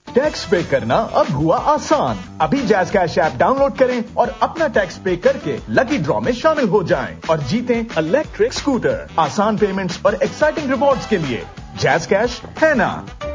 Tax पे करना अब हुआ आसान। अभी जैज़ कैश ऐप डाउनलोड करें और अपना टैक्स पे करके लकी ड्रॉ में शामिल हो जाएं और जीतें इलेक्ट्रिक स्कूटर। आसान पेमेंट्स और एक्साइटिंग रिवॉर्ड्स के लिए जैज़ कैश है ना।